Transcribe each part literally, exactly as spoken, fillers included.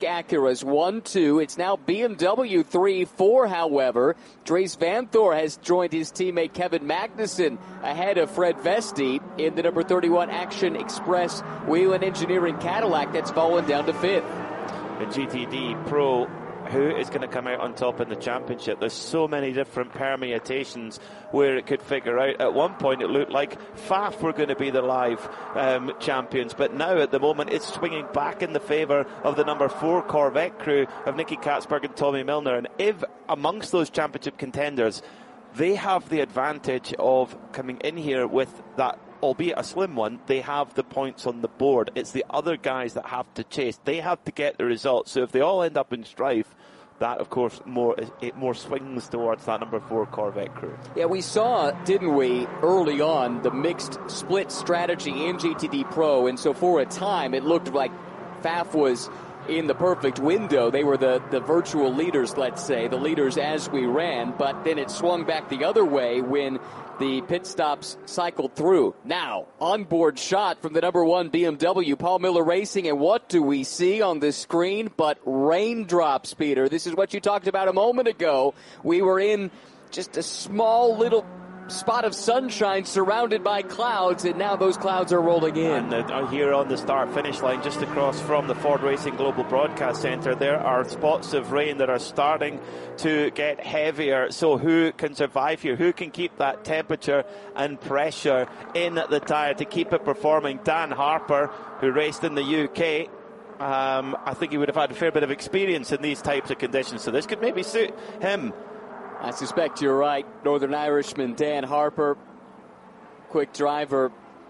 Acuras, one two. It's now B M W three four, however. Dries Vanthoor has joined his teammate Kevin Magnussen ahead of Fred Vesti in the number thirty-one Action Express Whelen Engineering Cadillac that's fallen down to fifth. The G T D Pro, who is going to come out on top in the championship? There's so many different permutations where it could figure out. At one point it looked like F A F were going to be the live um, champions, but now at the moment it's swinging back in the favour of the number four Corvette crew of Nicky Katzberg and Tommy Milner. And if amongst those championship contenders they have the advantage of coming in here with that, albeit a slim one, they have the points on the board. It's the other guys that have to chase. They have to get the results. So if they all end up in strife, that, of course, more it more swings towards that number four Corvette crew. Yeah, we saw, didn't we, early on, the mixed split strategy in G T D Pro. And so for a time, it looked like F A F was in the perfect window. They were the, the virtual leaders, let's say, the leaders as we ran. But then it swung back the other way when the pit stops cycled through. Now, onboard shot from the number one B M W, Paul Miller Racing, and what do we see on the screen but raindrops, Peter? This is what you talked about a moment ago. We were in just a small little spot of sunshine surrounded by clouds, and now those clouds are rolling in. And uh, here on the start-finish line, just across from the Ford Racing Global Broadcast Centre, there are spots of rain that are starting to get heavier. So who can survive here? Who can keep that temperature and pressure in the tyre to keep it performing? Dan Harper, who raced in the U K, um, I think he would have had a fair bit of experience in these types of conditions, so this could maybe suit him. I suspect you're right. Northern Irishman Dan Harper, quick driver,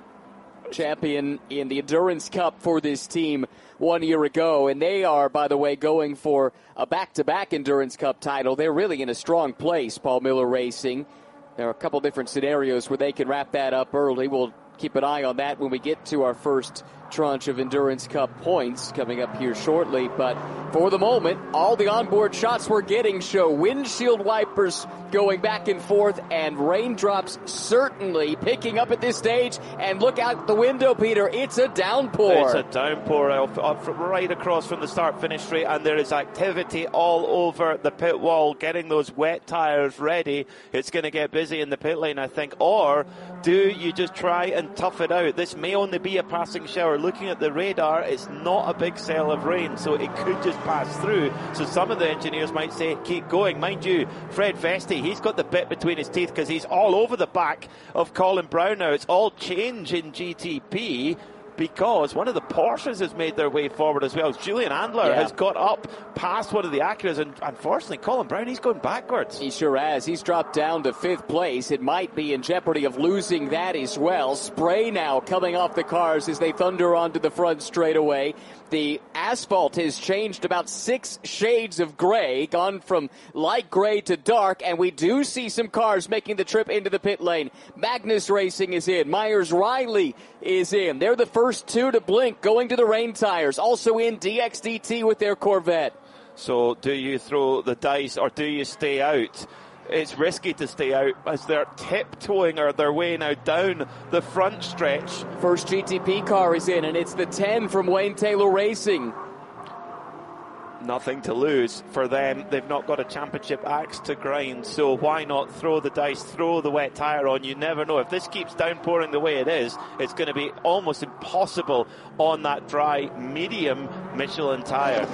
champion in the Endurance Cup for this team one year ago. And they are, by the way, going for a back-to-back Endurance Cup title. They're really in a strong place, Paul Miller Racing. There are a couple different scenarios where they can wrap that up early. We'll keep an eye on that when we get to our first tranche of Endurance Cup points coming up here shortly. But for the moment, all the onboard shots we're getting show windshield wipers going back and forth and raindrops certainly picking up at this stage. And look out the window, Peter, it's a downpour. It's a downpour off, off, right across from the start-finish straight, and there is activity all over the pit wall, getting those wet tyres ready. It's going to get busy in the pit lane, I think. Or do you just try and tough it out? This may only be a passing shower. Looking at the radar, it's not a big cell of rain, so it could just pass through. So some of the engineers might say, keep going. Mind you, Fred Vesti, he's got the bit between his teeth because he's all over the back of Colin Brown now. It's all change in G T P, because one of the Porsches has made their way forward as well. Julian Andler yeah. has got up past one of the Acuras, and unfortunately Colin Brown, he's going backwards. He sure has. He's dropped down to fifth place. It might be in jeopardy of losing that as well. Spray now coming off the cars as they thunder onto the front straightaway. The asphalt has changed about six shades of gray, gone from light gray to dark, and we do see some cars making the trip into the pit lane. Magnus Racing is in. Myers Riley is in. They're the first two to blink, going to the rain tires. Also in D X D T with their Corvette. So do you throw the dice or do you stay out? It's risky to stay out as they're tiptoeing or their way now down the front stretch. First G T P car is in, and it's the ten from Wayne Taylor Racing. Nothing to lose for them. They've not got a championship axe to grind, so why not throw the dice, throw the wet tyre on? You never know. If this keeps downpouring the way it is, it's going to be almost impossible on that dry, medium Michelin tyre.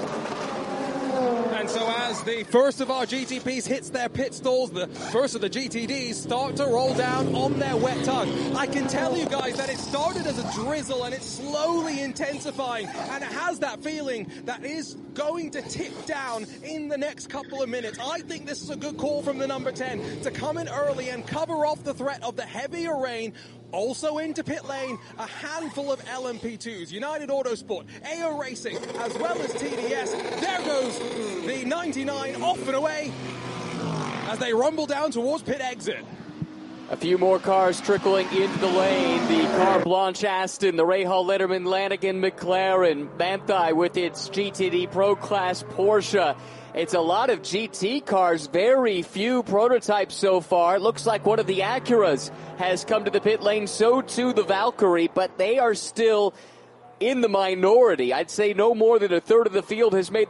And so as the first of our G T Ps hits their pit stalls, the first of the G T Ds start to roll down on their wet tongue. I can tell you guys that it started as a drizzle and it's slowly intensifying, and it has that feeling that is going to tip down in the next couple of minutes. I think this is a good call from the number ten to come in early and cover off the threat of the heavier rain. Also into pit lane, a handful of L M P twos, United Autosport, A O Racing, as well as T D S. There goes the ninety-nine off and away as they rumble down towards pit exit. A few more cars trickling into the lane. The Car Blanche Aston, the Rahal Letterman Lanigan McLaren, Banthai with its G T D Pro Class Porsche. It's a lot of G T cars, very few prototypes so far. It looks like one of the Acuras has come to the pit lane, so too the Valkyrie, but they are still in the minority. I'd say no more than a third of the field has made